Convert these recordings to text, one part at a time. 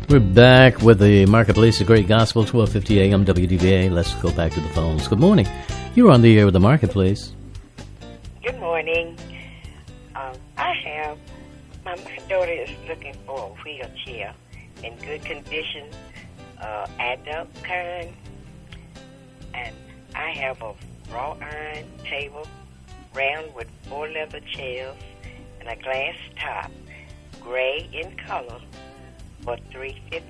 We're back with the Marketplace of Great Gospel, 1250 AM WDBA. Let's go back to the phones. Good morning. You're on the air with the Marketplace. Good morning. My daughter is looking for a wheelchair in good condition, adult kind, and I have a raw iron table, round with 4 leather chairs, and a glass top, gray in color, for $350.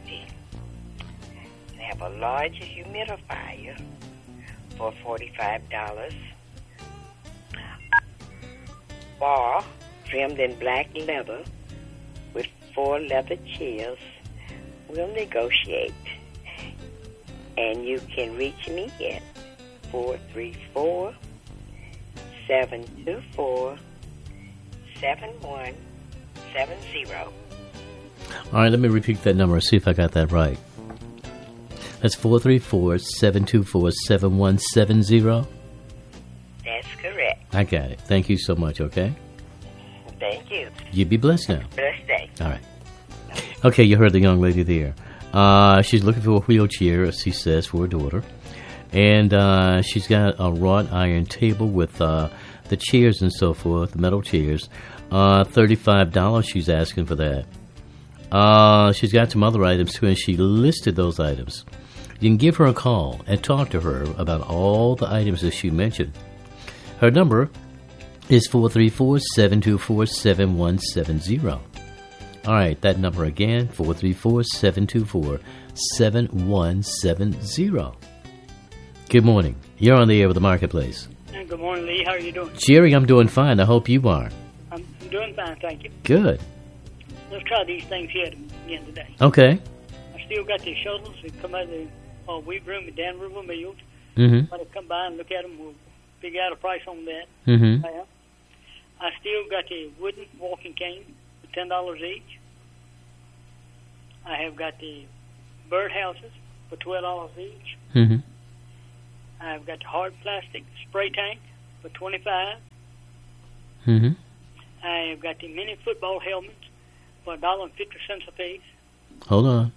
I have a large humidifier for $45. Bar trimmed in black leather with 4 leather chairs. We'll negotiate. And you can reach me at 434-724-7170. All right, let me repeat that number and see if I got that right. That's 434-724-7170? That's correct. I got it. Thank you so much, okay? Thank you. You be blessed now. Blessed day. All right. Okay, you heard the young lady there. She's looking for a wheelchair, as she says, for her daughter. And she's got a wrought iron table with the chairs and so forth, the metal chairs. $35 she's asking for that. She's got some other items too, and she listed those items. You can give her a call and talk to her about all the items that she mentioned. Her number is 434-724-7170. All right, that number again, 434-724-7170. Good morning. You're on the air with the Marketplace. Good morning, Lee. How are you doing? Jerry, I'm doing fine. I hope you are. I'm doing fine, thank you. Good. Let's try these things here again today. Okay. I still got these shuttles that come out of the wheat room at Dan River Mills. Mm-hmm. I'll come by and look at them. We'll figure out a price on that. Mm-hmm. I still got the wooden walking cane for $10 each. I have got the bird houses for $12 each. Mm-hmm. I've got the hard plastic spray tank for $25. Mm-hmm. I have got the mini football helmets for $1.50 a piece. Hold on.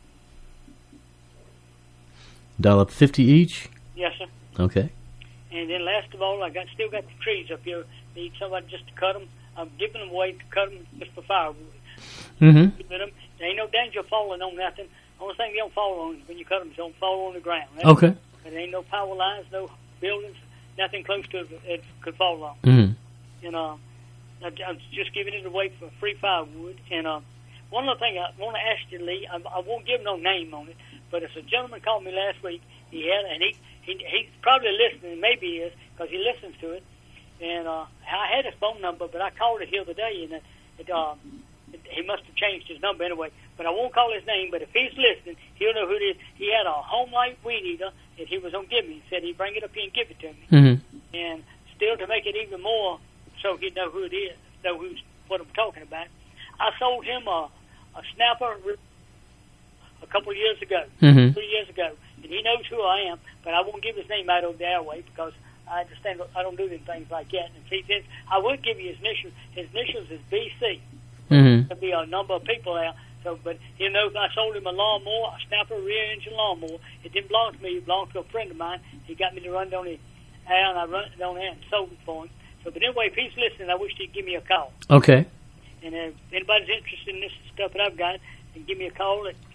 $1.50 each? Yes, sir. Okay. And then last of all, still got the trees up here. Need somebody just to cut them. I'm giving them away to cut them just for firewood. Mm-hmm. There ain't no danger of falling on nothing. Only thing you don't fall on when you cut them is don't fall on the ground. Okay. There ain't no power lines, no buildings, nothing close to it could fall on. Mm-hmm. And I'm just giving it away for free firewood. And one other thing I want to ask you, Lee, I won't give no name on it, but it's a gentleman called me last week. He's probably listening, maybe he is, because he listens to it. And I had his phone number, but I called it the other day, and he must have changed his number anyway. But I won't call his name, but if he's listening, he'll know who it is. He had a home light weed eater that he was going to give me. He said he'd bring it up here and give it to me. Mm-hmm. And still to make it even more so he'd know who it is, know what I'm talking about, I sold him a snapper a couple of years ago, 3 years ago. And he knows who I am, but I won't give his name out over the airway because I understand I don't do them things like that. And if he says, I would give you his initials. His initials is BC. Mm-hmm. There'll be a number of people there. So, but he knows I sold him a lawnmower, a snapper rear engine lawnmower. It didn't belong to me. It belonged to a friend of mine. He got me to run down the air, and I run it down there and sold it for him. So, but anyway, if he's listening, I wish he'd give me a call. Okay. And if anybody's interested in this stuff that I've got, then give me a call at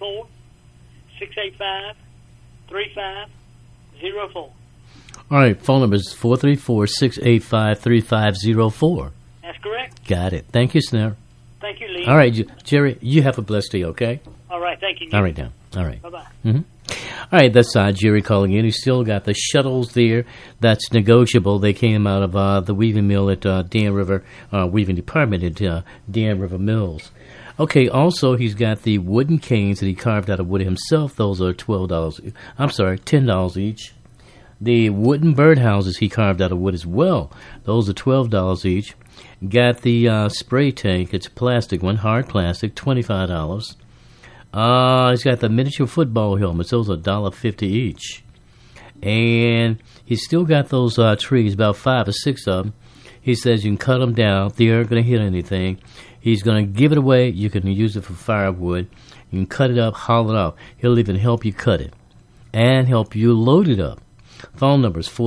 434-685-3504. All right, phone number is 434-685-3504. That's correct. Got it. Thank you, Snare. Thank you, Lee. All right, Jerry, you have a blessed day, okay? All right, thank you. All right, now. All right. Bye-bye. Mm-hmm. All right, that's Jerry calling in. He's still got the shuttles there. That's negotiable. They came out of the weaving mill at Dan River, weaving department at Dan River Mills. Okay, also he's got the wooden canes that he carved out of wood himself. Those are $10 each. The wooden birdhouses he carved out of wood as well. Those are $12 each. Got the spray tank. It's a plastic one, hard plastic, $25. He's got the miniature football helmets. Those are $1.50 each. And he's still got those trees, about 5 or 6 of them. He says you can cut them down. They aren't going to hit anything. He's going to give it away. You can use it for firewood. You can cut it up, haul it off. He'll even help you cut it and help you load it up. Phone number is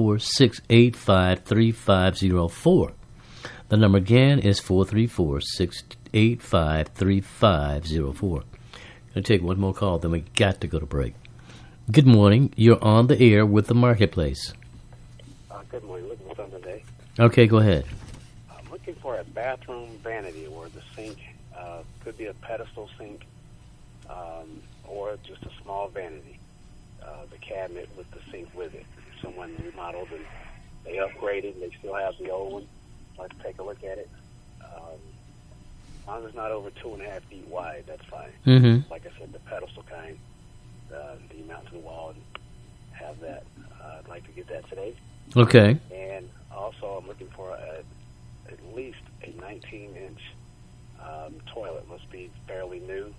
434-685-3504. The number again is 434-685-3504. Going to take one more call, then we got to go to break. Good morning. You're on the air with the Marketplace. Good morning. Looking for something today. Okay, go ahead. I'm looking for a bathroom vanity where the sink could be a pedestal sink or just a small vanity. The cabinet with the sink with it. Someone remodeled and they upgraded and they still have the old one. I'd like to take a look at it. As long as it's not over 2.5 feet wide, that's fine. Mm-hmm. Like I said, the pedestal kind, you mount to the wall and have that. I'd like to get that today. Okay. And also I'm looking for at least a 19-inch toilet. Must be fairly new.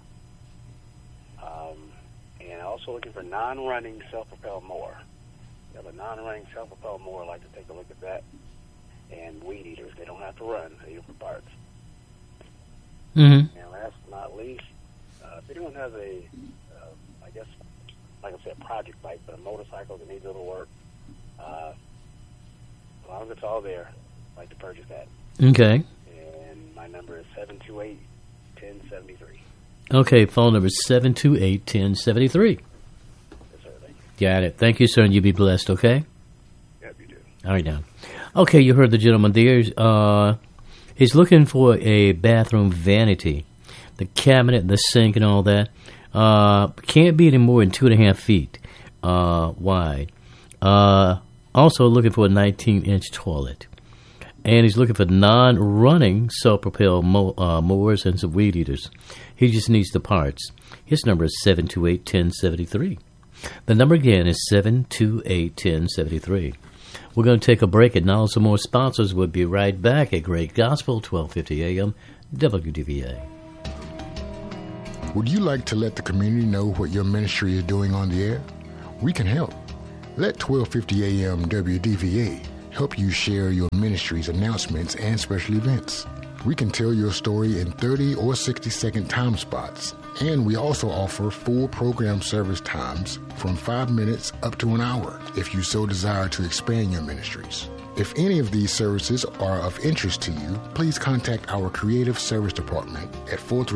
And also looking for non-running self-propelled mower. You have a non-running self-propelled mower. I'd like to take a look at that. And weed eaters. They don't have to run. They use for parts. Mm-hmm. And last but not least, if anyone has a, I guess, like I said, project bike, but a motorcycle that needs a little work, as long as it's all there, I'd like to purchase that. Okay. And my number is 728-1073. Okay, phone number is 728-1073. Yes, sir. Thank you. Got it. Thank you, sir, and you be blessed, okay? Yep, you do. All right, now. Okay, you heard the gentleman there. He's looking for a bathroom vanity. The cabinet, the sink, and all that can't be any more than 2.5 feet wide. Also looking for a 19-inch toilet. And he's looking for non-running self-propelled mowers and some weed eaters. He just needs the parts. His number is 728-1073. The number again is 728-1073. We're going to take a break and now some more sponsors. We'll be right back at Great Gospel, 1250 AM, WDVA. Would you like to let the community know what your ministry is doing on the air? We can help. Let 1250 AM WDVA help you share your ministry's announcements and special events. We can tell your story in 30 or 60-second time spots, and we also offer full program service times from 5 minutes up to an hour if you so desire to expand your ministries. If any of these services are of interest to you, please contact our Creative Service Department at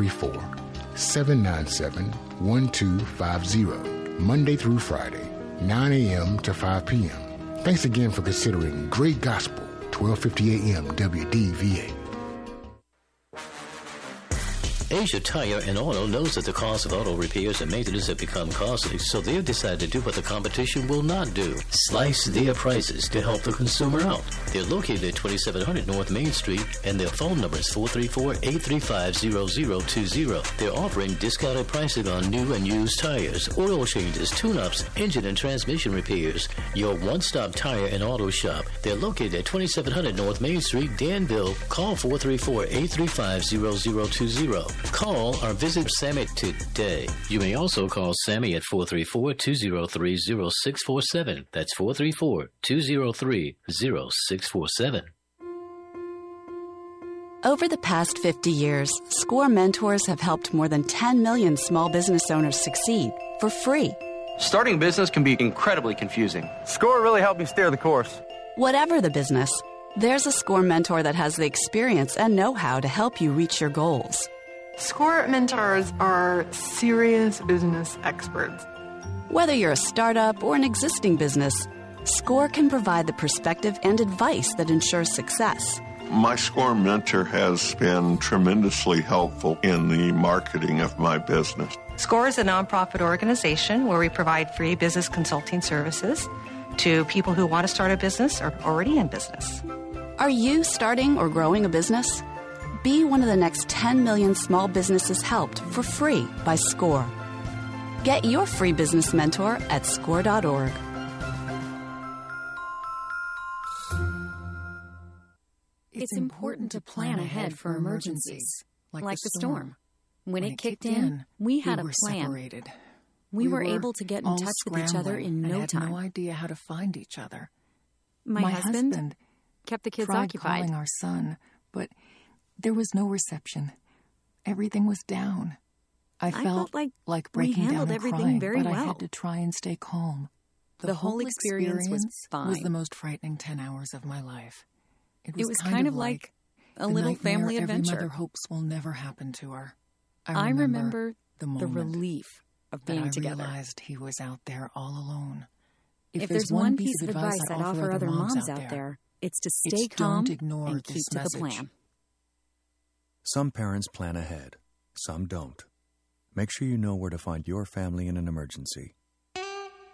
434-797-1250, Monday through Friday, 9 a.m. to 5 p.m. Thanks again for considering Great Gospel, 1250 AM WDVA. Asia Tire and Auto knows that the cost of auto repairs and maintenance have become costly, so they've decided to do what the competition will not do. Slice their prices to help the consumer out. They're located at 2700 North Main Street, and their phone number is 434-835-0020. They're offering discounted pricing on new and used tires, oil changes, tune-ups, engine and transmission repairs. Your one-stop tire and auto shop. They're located at 2700 North Main Street, Danville. Call 434-835-0020. Call or visit Sammy today. You may also call Sammy at 434-203-0647. That's 434-203-0647. Over the past 50 years, SCORE mentors have helped more than 10 million small business owners succeed for free. Starting a business can be incredibly confusing. SCORE really helped me steer the course. Whatever the business, there's a SCORE mentor that has the experience and know-how to help you reach your goals. SCORE mentors are serious business experts. Whether you're a startup or an existing business, SCORE can provide the perspective and advice that ensures success. My SCORE mentor has been tremendously helpful in the marketing of my business. SCORE is a nonprofit organization where we provide free business consulting services to people who want to start a business or already in business. Are you starting or growing a business? Be one of the next 10 million small businesses helped for free by SCORE. Get your free business mentor at score.org. It's important to plan ahead for emergencies, like the storm. When it kicked in, we had a plan. Separated. We were able to get in touch with each other in no time. I had no idea how to find each other. My husband kept the kids Tried occupied. calling our son, but there was no reception. Everything was down. I felt like breaking we handled down and everything crying, very but well. I had to try and stay calm. The whole experience was fine. The most frightening 10 hours of my life. It was kind of like a little family adventure. Every mother hopes will never happen to her. I remember the moment relief of being together. I realized he was out there all alone. If there's one piece of advice I'd offer other moms out there, it's to stay calm and keep to the plan. Some parents plan ahead, some don't. Make sure you know where to find your family in an emergency.